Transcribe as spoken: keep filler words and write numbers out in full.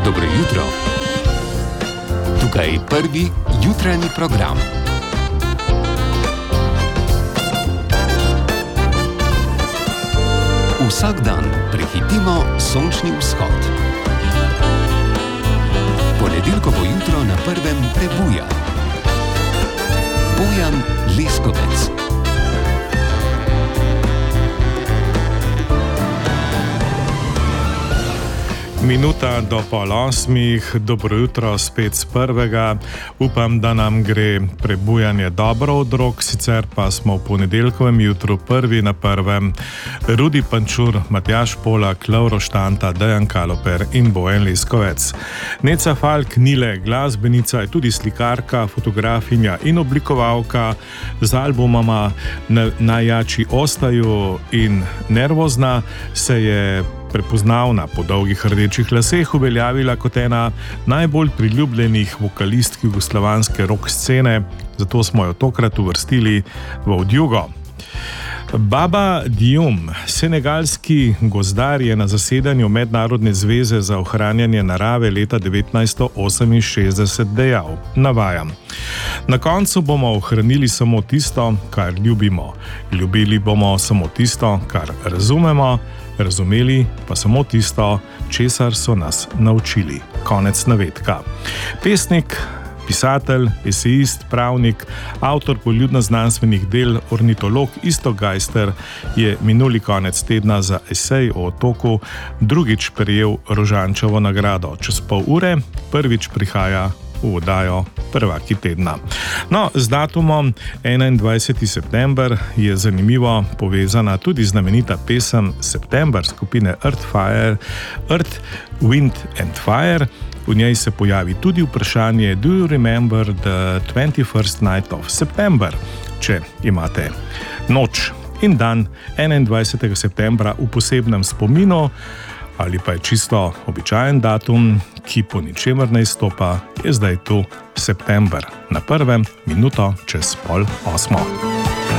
Dobro jutro. Tukaj je prvi jutranji program. Vsak dan prehitimo sončni vzhod. Ponedeljkovo jutro na prvem prebuja. Bojan Leskovec. Minuta do pol osmih, dobro jutro spet z prvega. Upam, da nam gre prebujanje dobro od rok, sicer pa smo v ponedeljkovem jutru prvi na prvem. Rudi Pančur, Matjaž Polak, Lovro Štanta, Dejan Kaloper in Bojan Leskovec. Neca Falk Nile, glasbenica, je tudi slikarka, fotografinja in oblikovalka. Z albumoma Najjači ostaju in Nervozna se je prepoznavna po dolgih rdečih laseh uveljavila kot ena najbolj priljubljenih vokalistk jugoslovanske rock scene, zato smo jo tokrat uvrstili v Odjugo. Baba Dioum, senegalski gozdar, je na zasedanju Mednarodne zveze za ohranjanje narave leta devetnajststo oseminšestdeset dejal, navajam: "Na koncu bomo ohranili samo tisto, kar ljubimo. Ljubili bomo samo tisto, kar razumemo, razumeli pa samo tisto, česar so nas naučili." Konec navedka. Pesnik, pisatelj, esejist, pravnik, avtor poljudnoznanstvenih del, ornitolog Iztok Gajster je minuli konec tedna za esej o otoku drugič prejel Rožančevo nagrado. Čez pol ure prvič prihaja v oddajo Prvaki tedna. No, z datumom enaindvajseti september je zanimivo povezana tudi znamenita pesem September skupine Earth, Fire, Earth, Wind and Fire. V njej se pojavi tudi vprašanje Do you remember the twenty-first night of September? Če imate noč in dan enaindvajsetega septembra v posebnem spominu, ali pa je čisto običajen datum, ki po ničemer ne izstopa, je zdaj tu september. Na prvem, minuto čez pol osmo.